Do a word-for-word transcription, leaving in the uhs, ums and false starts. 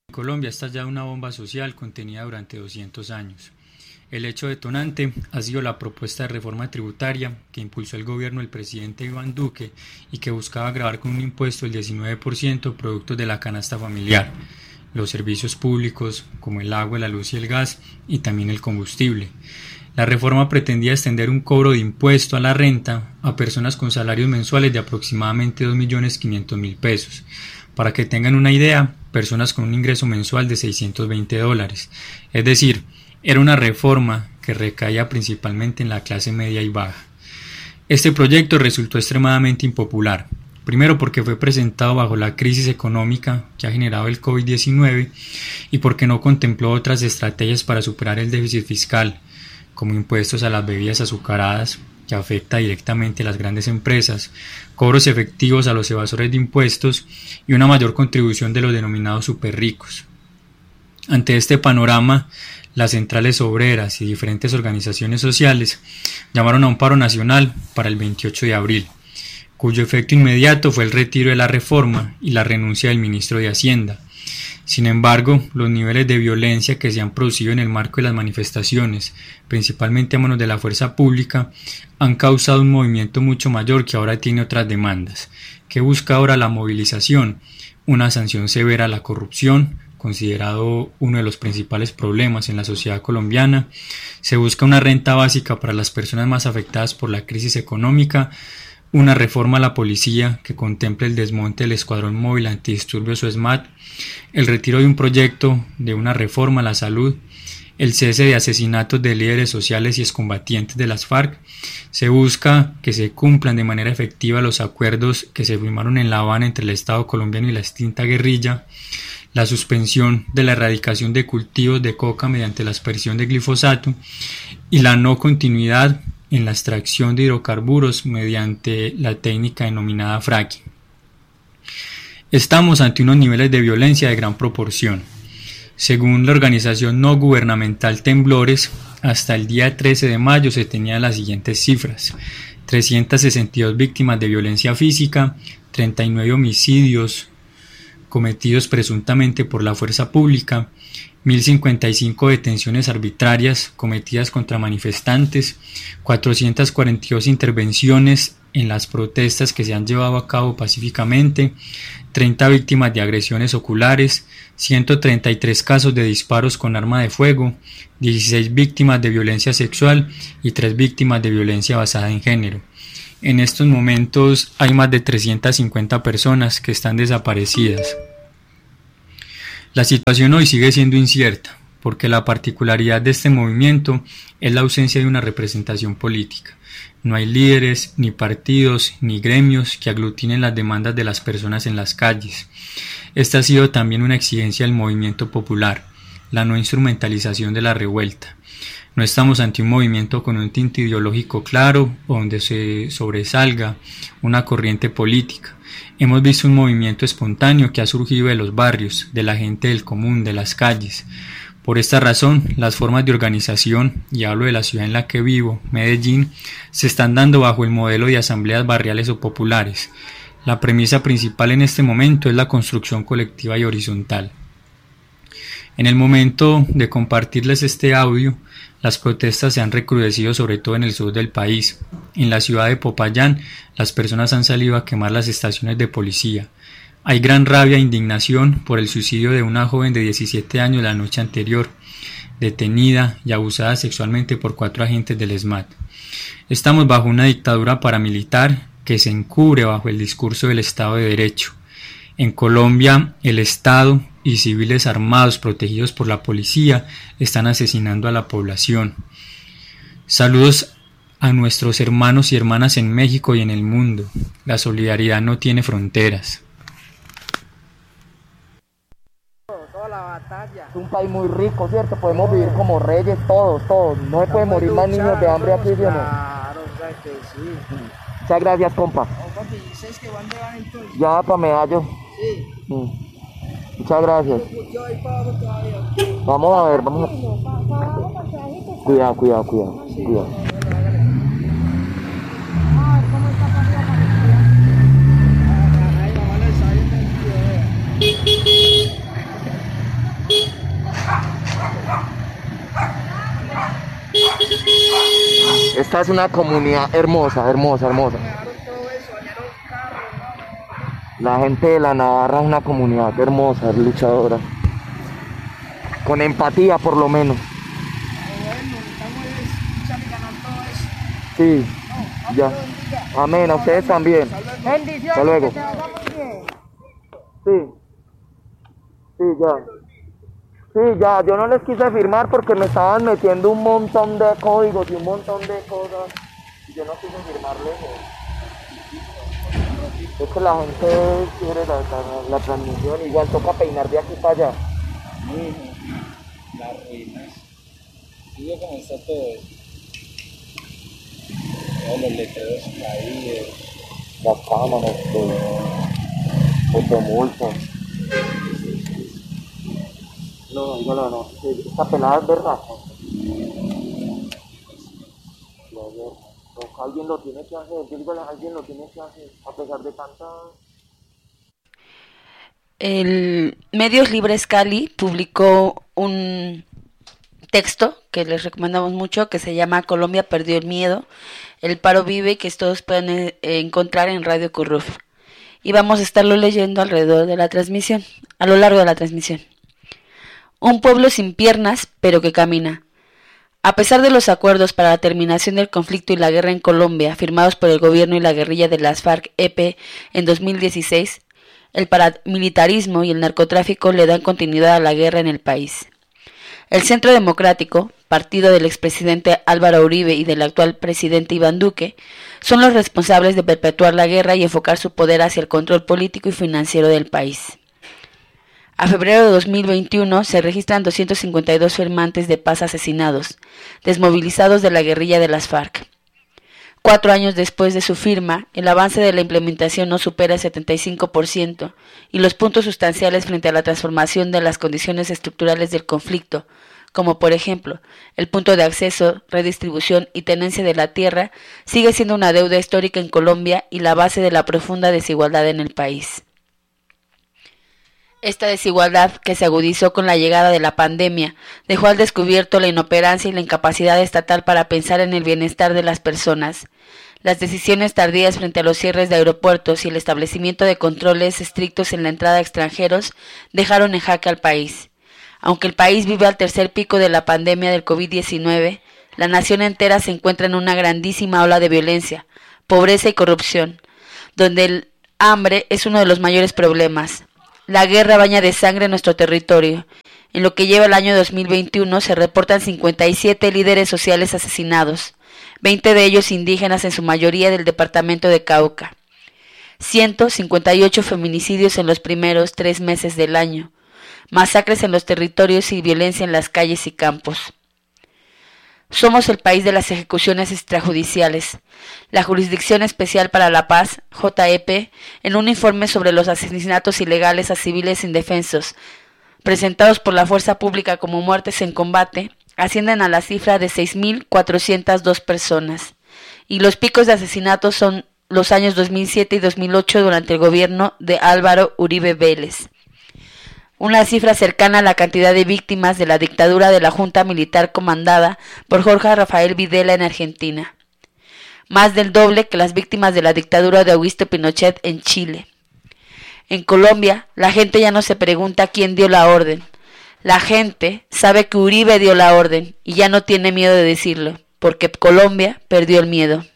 En Colombia ha estallado una bomba social contenida durante doscientos años. El hecho detonante ha sido la propuesta de reforma tributaria que impulsó el gobierno del presidente Iván Duque y que buscaba gravar con un impuesto del diecinueve por ciento productos de la canasta familiar, los servicios públicos como el agua, la luz y el gas, y también el combustible. La reforma pretendía extender un cobro de impuesto a la renta a personas con salarios mensuales de aproximadamente dos millones quinientos mil pesos. Para que tengan una idea, personas con un ingreso mensual de seiscientos veinte dólares. Es decir, era una reforma que recaía principalmente en la clase media y baja. Este proyecto resultó extremadamente impopular. Primero porque fue presentado bajo la crisis económica que ha generado el COVID diecinueve y porque no contempló otras estrategias para superar el déficit fiscal, como impuestos a las bebidas azucaradas, que afecta directamente a las grandes empresas, cobros efectivos a los evasores de impuestos y una mayor contribución de los denominados superricos. Ante este panorama, las centrales obreras y diferentes organizaciones sociales llamaron a un paro nacional para el veintiocho de abril, cuyo efecto inmediato fue el retiro de la reforma y la renuncia del ministro de Hacienda. Sin embargo, los niveles de violencia que se han producido en el marco de las manifestaciones, principalmente a manos de la fuerza pública, han causado un movimiento mucho mayor que ahora tiene otras demandas, que busca ahora la movilización, una sanción severa a la corrupción, considerado uno de los principales problemas en la sociedad colombiana. Se busca una renta básica para las personas más afectadas por la crisis económica, una reforma a la policía que contemple el desmonte del Escuadrón Móvil Antidisturbios o ESMAD, el retiro de un proyecto de una reforma a la salud, el cese de asesinatos de líderes sociales y excombatientes de las FARC. Se busca que se cumplan de manera efectiva los acuerdos que se firmaron en La Habana entre el Estado colombiano y la extinta guerrilla, la suspensión de la erradicación de cultivos de coca mediante la aspersión de glifosato y la no continuidad en la extracción de hidrocarburos mediante la técnica denominada fracking. Estamos ante unos niveles de violencia de gran proporción. Según la organización no gubernamental Temblores, hasta el día trece de mayo se tenían las siguientes cifras: trescientas sesenta y dos víctimas de violencia física, treinta y nueve homicidios cometidos presuntamente por la fuerza pública, mil cincuenta y cinco detenciones arbitrarias cometidas contra manifestantes, cuatrocientas cuarenta y dos intervenciones en las protestas que se han llevado a cabo pacíficamente, treinta víctimas de agresiones oculares, ciento treinta y tres casos de disparos con arma de fuego, dieciséis víctimas de violencia sexual y tres víctimas de violencia basada en género. En estos momentos hay más de trescientas cincuenta personas que están desaparecidas. La situación hoy sigue siendo incierta, porque la particularidad de este movimiento es la ausencia de una representación política. No hay líderes, ni partidos, ni gremios que aglutinen las demandas de las personas en las calles. Esta ha sido también una exigencia del movimiento popular, la no instrumentalización de la revuelta. No estamos ante un movimiento con un tinte ideológico claro o donde se sobresalga una corriente política. Hemos visto un movimiento espontáneo que ha surgido de los barrios, de la gente del común, de las calles. Por esta razón, las formas de organización, y hablo de la ciudad en la que vivo, Medellín, se están dando bajo el modelo de asambleas barriales o populares. La premisa principal en este momento es la construcción colectiva y horizontal. En el momento de compartirles este audio, las protestas se han recrudecido sobre todo en el sur del país. En la ciudad de Popayán, las personas han salido a quemar las estaciones de policía. Hay gran rabia e indignación por el suicidio de una joven de diecisiete años la noche anterior, detenida y abusada sexualmente por cuatro agentes del ESMAD. Estamos bajo una dictadura paramilitar que se encubre bajo el discurso del Estado de Derecho. En Colombia, el Estado y civiles armados protegidos por la policía están asesinando a la población. Saludos a nuestros hermanos y hermanas en México y en el mundo. La solidaridad no tiene fronteras. Es un país muy rico, ¿cierto? Podemos vivir como reyes todos, todos. No se puede morir más niños de hambre aquí, ¿sí o no? Claro, o sea que sí. Muchas gracias, compa. ¿Dices que van de van entonces? Ya, pa' Medallo. Sí. Sí. Muchas gracias. Yo ahí para abajo todavía. Vamos a ver, vamos a... Cuidado, cuidado, cuidado, cuidado. Ahí la bala está bien. esta es una comunidad hermosa, hermosa, hermosa. Dañaron todo eso, dañaron carros, no, no. La gente de la Navarra es una comunidad hermosa, luchadora. Con empatía por lo menos. Pero bueno, necesitamos es luchar y ganar todo eso. Sí, No, ya. Dios bendiga. Amén, a ustedes también. Bendiciones, Hasta luego. que te vaya muy bien. Sí. Sí, ya. Sí, ya, yo no les quise firmar porque me estaban metiendo un montón de códigos y un montón de cosas. Y yo no quise firmarles. Es que la gente quiere la, la, la transmisión, igual toca peinar de aquí para allá. Mijo, las ruinas. Sigue como está todo eso. Todos los letreros caídos. Las cámaras, los fotomultas. No, no, no, no. Esta pelada es verdad. Alguien lo tiene que hacer, dígale, alguien lo tiene que hacer, a pesar de tanta... El Medios Libres Cali publicó un texto que les recomendamos mucho, que se llama Colombia perdió el miedo, el paro vive, que todos pueden eh, encontrar en Radio Curruf. Y vamos a estarlo leyendo alrededor de la transmisión, a lo largo de la transmisión. Un pueblo sin piernas, pero que camina. A pesar de los acuerdos para la terminación del conflicto y la guerra en Colombia, firmados por el gobierno y la guerrilla de las FARC-E P en dos mil dieciséis, el paramilitarismo y el narcotráfico le dan continuidad a la guerra en el país. El Centro Democrático, partido del expresidente Álvaro Uribe y del actual presidente Iván Duque, son los responsables de perpetuar la guerra y enfocar su poder hacia el control político y financiero del país. A febrero de dos mil veintiuno se registran doscientos cincuenta y dos firmantes de paz asesinados, desmovilizados de la guerrilla de las FARC. Cuatro años después de su firma, el avance de la implementación no supera el setenta y cinco por ciento y los puntos sustanciales frente a la transformación de las condiciones estructurales del conflicto, como por ejemplo el punto de acceso, redistribución y tenencia de la tierra, sigue siendo una deuda histórica en Colombia y la base de la profunda desigualdad en el país. Esta desigualdad, que se agudizó con la llegada de la pandemia, dejó al descubierto la inoperancia y la incapacidad estatal para pensar en el bienestar de las personas. Las decisiones tardías frente a los cierres de aeropuertos y el establecimiento de controles estrictos en la entrada de extranjeros dejaron en jaque al país. Aunque el país vive al tercer pico de la pandemia del COVID diecinueve, la nación entera se encuentra en una grandísima ola de violencia, pobreza y corrupción, donde el hambre es uno de los mayores problemas. La guerra baña de sangre nuestro territorio. En lo que lleva el año dos mil veintiuno se reportan cincuenta y siete líderes sociales asesinados, veinte de ellos indígenas, en su mayoría del departamento de Cauca. ciento cincuenta y ocho feminicidios en los primeros tres meses del año, masacres en los territorios y violencia en las calles y campos. Somos el país de las ejecuciones extrajudiciales. La Jurisdicción Especial para la Paz, J E P, en un informe sobre los asesinatos ilegales a civiles indefensos, presentados por la fuerza pública como muertes en combate, ascienden a la cifra de seis mil cuatrocientas dos personas. Y los picos de asesinatos son los años dos mil siete y dos mil ocho durante el gobierno de Álvaro Uribe Vélez. Una cifra cercana a la cantidad de víctimas de la dictadura de la Junta Militar comandada por Jorge Rafael Videla en Argentina. Más del doble que las víctimas de la dictadura de Augusto Pinochet en Chile. En Colombia, la gente ya no se pregunta quién dio la orden. La gente sabe que Uribe dio la orden y ya no tiene miedo de decirlo, porque Colombia perdió el miedo.